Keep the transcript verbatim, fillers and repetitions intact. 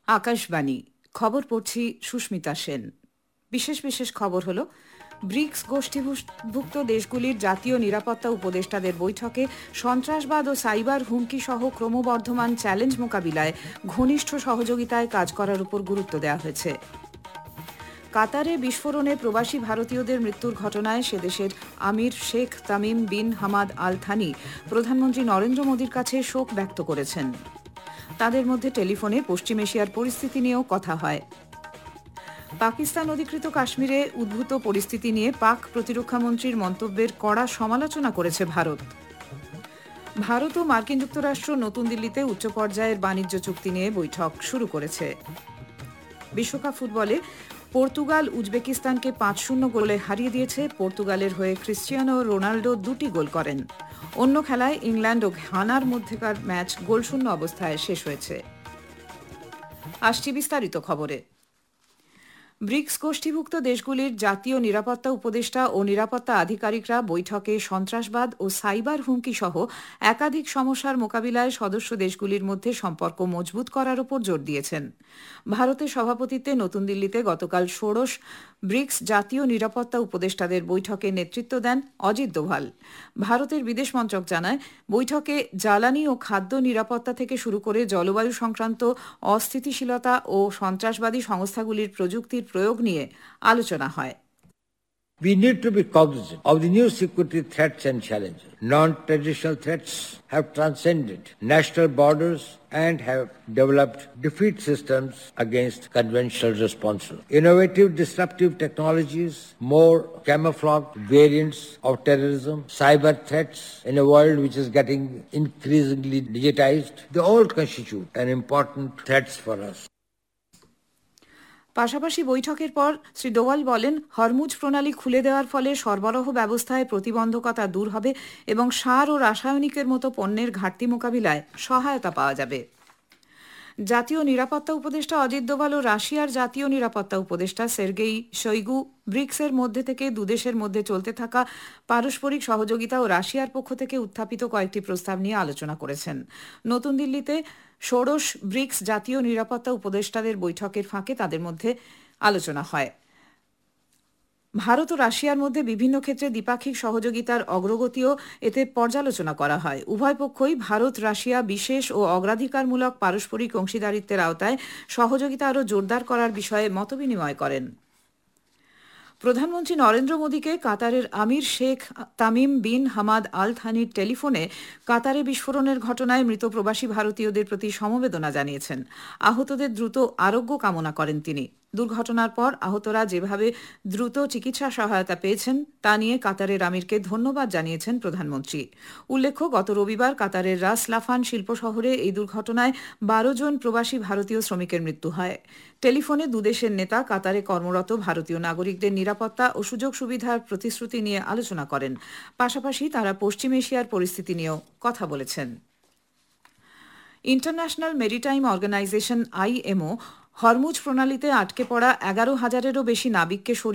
আকাশবাণী খবর পড়ছি সুস্মিতা সেন। বিশেষ বিশেষ খবর হলো, ব্রিক্স গোষ্ঠীভুক্ত দেশগুলির জাতীয় নিরাপত্তা উপদেষ্টাদের বৈঠকে সন্ত্রাসবাদ ও সাইবার হুমকি সহ ক্রমবর্ধমান চ্যালেঞ্জ মোকাবিলায় ঘনিষ্ঠ সহযোগিতায় কাজ করার উপর গুরুত্ব দেওয়া হয়েছে। কাতারে বিস্ফোরণে প্রবাসী ভারতীয়দের মৃত্যুর ঘটনায় সেদেশের আমির Sheikh Tamim bin Hamad Al Thani প্রধানমন্ত্রী নরেন্দ্র মোদীর কাছে শোক ব্যক্ত করেছেন। তাদের মধ্যে টেলিফোনে পশ্চিম এশিয়ার পরিস্থিতি নিয়েও কথা হয়। পাকিস্তান অধিকৃত কাশ্মীরে উদ্ভূত পরিস্থিতি নিয়ে পাক প্রতিরক্ষামন্ত্রীর মন্তব্যের কড়া সমালোচনা করেছে ভারত। ভারত ও মার্কিন যুক্তরাষ্ট্র নতুন দিল্লিতে উচ্চ পর্যায়ের বাণিজ্য চুক্তি নিয়ে বৈঠক শুরু করেছে। বিশ্বকাপ ফুটবলে পর্তুগাল উজবেকিস্তানকে পাঁচ শূন্য গোলে হারিয়ে দিয়েছে। পর্তুগালের হয়ে ক্রিস্টিয়ানো রোনাল্ডো দুটি গোল করেন। অন্য খেলায় ইংল্যান্ড ও ঘানার মধ্যকার ম্যাচ গোলশূন্য অবস্থায় শেষ হয়েছে। আসছি বিস্তারিত খবরে। ব্রিক্স গোষ্ঠীভুক্ত দেশগুলির জাতীয় নিরাপত্তা উপদেষ্টা ও নিরাপত্তা আধিকারিকরা বৈঠকে সন্ত্রাসবাদ ও সাইবার হুমকি সহ একাধিক সমস্যার মোকাবিলায় সদস্য দেশগুলির মধ্যে সম্পর্ক মজবুত করার উপর জোর দিয়েছেন। ভারতের সভাপতিত্বে নতুন দিল্লিতে গতকাল ষোড়শ ব্রিক্স জাতীয় নিরাপত্তা উপদেষ্টাদের বৈঠকে নেতৃত্ব দেন অজিত দোভাল। ভারতের বিদেশ মন্ত্রক জানায়, বৈঠকে জ্বালানি ও খাদ্য নিরাপত্তা থেকে শুরু করে জলবায়ু সংক্রান্ত অস্থিতিশীলতা ও সন্ত্রাসবাদী সংস্থাগুলির প্রযুক্তির প্রয়োগ নিয়ে আলোচনা হয়। We need to be cognizant of the new security threats and challenges. Non-traditional threats have transcended national borders and have developed defeat systems against conventional responses. Innovative disruptive technologies, more camouflaged variants of terrorism, cyber threats in a world which is getting increasingly digitized, they all constitute an important threats for us. পাশাপাশি বৈঠকের পর শ্রী ডোভাল বলেন, Hormuz প্রণালী খুলে দেওয়ার ফলে সরবরাহ ব্যবস্থায় প্রতিবন্ধকতা দূর হবে এবং সার ও রাসায়নিকের মতো পণ্যের ঘাটতি মোকাবিলায় সহায়তা পাওয়া যাবে। জাতীয় নিরাপত্তা উপদেষ্টা অজিত দোভাল ও রাশিয়ার জাতীয় নিরাপত্তা উপদেষ্টা সের্গেই শোইগু ব্রিক্সের মধ্যে থেকে দুদেশের মধ্যে চলতে থাকা পারস্পরিক সহযোগিতা ও রাশিয়ার পক্ষ থেকে উত্থাপিত কয়েকটি প্রস্তাব নিয়ে আলোচনা করেছেন। নতুন দিল্লিতে ষোড়শ ব্রিক্স জাতীয় নিরাপত্তা উপদেষ্টাদের বৈঠকের ফাঁকে তাদের মধ্যে আলোচনা হয়। ভারত ও রাশিয়ার মধ্যে বিভিন্ন ক্ষেত্রে দ্বিপাক্ষিক সহযোগিতার অগ্রগতিও এতে পর্যালোচনা করা হয়। উভয় পক্ষই ভারত রাশিয়া বিশেষ ও অগ্রাধিকারমূলক পারস্পরিক অংশীদারিত্বের আওতায় সহযোগিতা আরও জোরদার করার বিষয়ে মতবিনিময় করেন। প্রধানমন্ত্রী নরেন্দ্র মোদীকে কাতারের আমির Sheikh Tamim bin Hamad Al থানির টেলিফোনে কাতারে বিস্ফোরণের ঘটনায় মৃত প্রবাসী ভারতীয়দের প্রতি সমবেদনা জানিয়েছেন। আহতদের দ্রুত আরোগ্য কামনা করেন তিনি। দুর্ঘটনার পর আহতরা যেভাবে দ্রুত চিকিৎসা সহায়তা পেয়েছেন তা নিয়ে কাতারের আমিরকে ধন্যবাদ জানিয়েছেন প্রধানমন্ত্রী। উল্লেখ্য, গত রবিবার কাতারের রাস লাফান শিল্প শহরে এই দুর্ঘটনায় বারো জন প্রবাসী ভারতীয় শ্রমিকের মৃত্যু হয়। টেলিফোনে দুদেশের নেতা কাতারে কর্মরত ভারতীয় নাগরিকদের নিরাপত্তা ও সুযোগ সুবিধার প্রতিশ্রুতি নিয়ে আলোচনা করেন। পাশাপাশি তারা পশ্চিম এশিয়ার পরিস্থিতি নিয়েও কথা বলেছেন। International maritime organisation IMO Hormuz প্রণালীতে আটকে পড়া এগারো হাজারেরও বেশি নাবিককে সরিয়ে